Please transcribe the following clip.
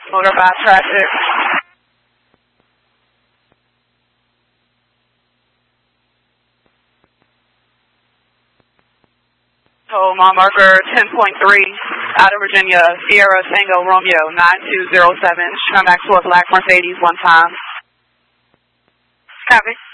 Motor 5 traffic. So mile marker 10.3 out of Virginia, Sierra Tango Romeo 9207. Maxwell Black Mercedes 1 time. Copy.